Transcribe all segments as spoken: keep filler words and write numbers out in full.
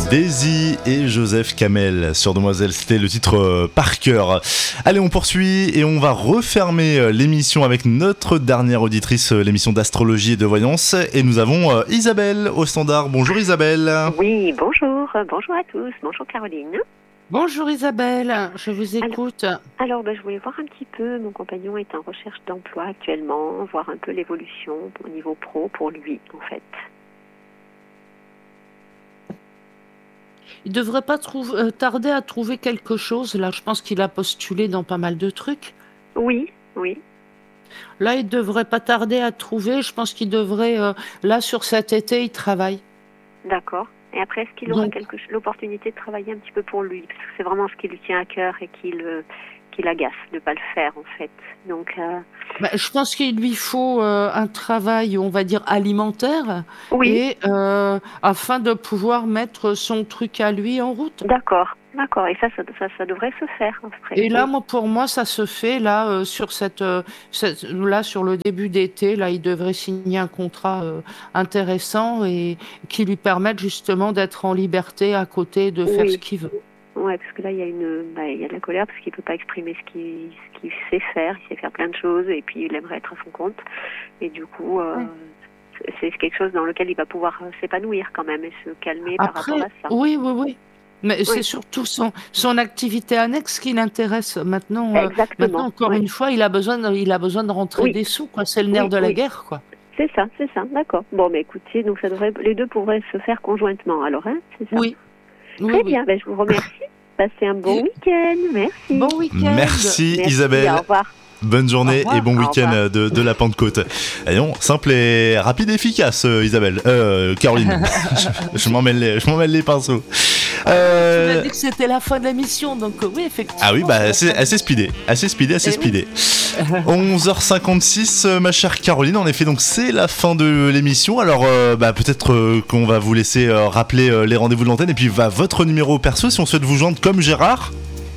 Daisy et Joseph Kamel sur Demoiselle, c'était le titre euh, par cœur. Allez, on poursuit et on va refermer euh, l'émission avec notre dernière auditrice, euh, l'émission d'astrologie et de voyance. Et nous avons euh, Isabelle au standard. Bonjour Isabelle. Oui, bonjour. Bonjour à tous. Bonjour Caroline. Bonjour Isabelle, je vous écoute. Alors, alors ben, je voulais voir un petit peu, mon compagnon est en recherche d'emploi actuellement, voir un peu l'évolution au niveau pro pour lui en fait. Il ne devrait pas trouver, euh, tarder à trouver quelque chose. Là, je pense qu'il a postulé dans pas mal de trucs. Oui, oui. Là, il ne devrait pas tarder à trouver. Je pense qu'il devrait, euh, là, sur cet été, il travaille. D'accord. Et après, est-ce qu'il aura Donc, quelque, l'opportunité de travailler un petit peu pour lui? Parce que c'est vraiment ce qui lui tient à cœur et qui, le, qui l'agace de ne pas le faire, en fait. Donc, euh... bah, je pense qu'il lui faut euh, un travail, on va dire, alimentaire, oui, et euh, afin de pouvoir mettre son truc à lui en route. d'accord. D'accord. Et ça, ça, ça, ça devrait se faire. En fait. Et là, moi, pour moi, ça se fait là euh, sur cette, euh, cette- là sur le début d'été. Là, il devrait signer un contrat euh, intéressant et qui lui permette justement d'être en liberté à côté, de faire ce Oui. qu'il veut. Ouais, parce que là, il y a une, bah, il y a de la colère parce qu'il peut pas exprimer ce qu'il, ce qu'il sait faire. Il sait faire plein de choses et puis il aimerait être à son compte. Et du coup, euh, Ouais. c'est c'est quelque chose dans lequel il va pouvoir euh, s'épanouir quand même et se calmer par rapport Après, à ça. oui, oui, oui. Mais c'est Oui, surtout son, son activité annexe qui l'intéresse. Maintenant, euh, maintenant, exactement. encore Oui, une fois, il a besoin de, il a besoin de rentrer oui, des sous, quoi. C'est le nerf oui, de la oui. guerre, quoi. C'est ça, c'est ça. D'accord. Bon, mais écoutez, donc ça devrait, les deux pourraient se faire conjointement. Alors, hein, c'est ça. Oui, oui, Très oui. bien. Ben, je vous remercie. Passez un bon week-end. Merci. Bon week-end. Merci, Merci. Isabelle. Au revoir. Bonne Au journée revoir. et bon Au week-end revoir. de, de la Pentecôte. Allons, simple et rapide et efficace, euh, Isabelle. Euh, Caroline. je, je m'en mêle les, je m'en mêle les pinceaux. Tu m'as Euh, dit que c'était la fin de l'émission, donc euh, oui, effectivement. Ah oui, c'est bah la assez, fin. assez speedé, assez speedé, assez Eh oui. speedé. onze heures cinquante-six, euh, ma chère Caroline, en effet, donc c'est la fin de l'émission. Alors, euh, bah, peut-être euh, qu'on va vous laisser euh, rappeler euh, les rendez-vous de l'antenne et puis va votre numéro perso si on souhaite vous joindre comme Gérard.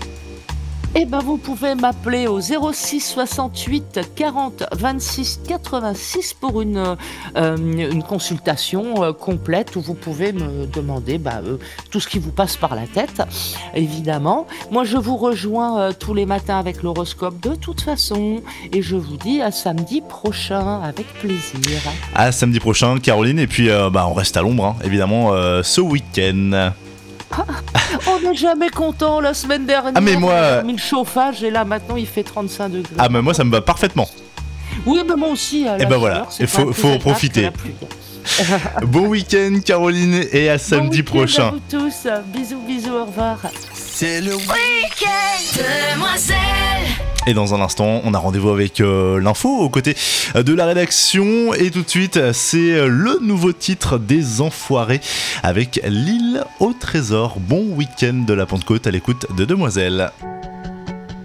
Eh ben, vous pouvez m'appeler au zéro six soixante-huit quarante vingt-six quatre-vingt-six pour une, euh, une consultation euh, complète où vous pouvez me demander bah, euh, tout ce qui vous passe par la tête, évidemment. Moi, je vous rejoins euh, tous les matins avec l'horoscope de toute façon et je vous dis à samedi prochain avec plaisir. À samedi prochain, Caroline, et puis euh, bah, on reste à l'ombre, hein, évidemment, euh, ce week-end. On n'est jamais content. La semaine dernière, Ah, mais moi- on a mis le chauffage et là maintenant il fait trente-cinq degrés. Ah, bah moi ça me va parfaitement. Oui, mais moi aussi. Eh ben voilà, il faut- faut en profiter. Bon week-end, Caroline, et à samedi Bon week-end prochain. à vous tous. Bisous, bisous, au revoir. C'est le Week-end Demoiselle. Et dans un instant, on a rendez-vous avec euh, l'info aux côtés de la rédaction. Et tout de suite, c'est le nouveau titre des Enfoirés avec L'île au trésor. Bon week-end de la Pentecôte à l'écoute de Demoiselle.